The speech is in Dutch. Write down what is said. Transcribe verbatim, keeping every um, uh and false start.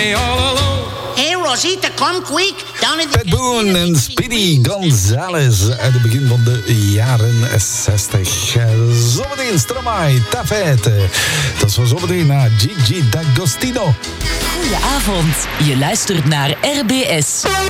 me all alone. Hey Rosita, come quick. Down in the Pat Boone en Speedy Gonzales uit het begin van de jaren zestig. Zometeen Stromae, Tafete. Dat is voor zometeen naar Gigi D'Agostino. Goedenavond, je luistert naar R B S.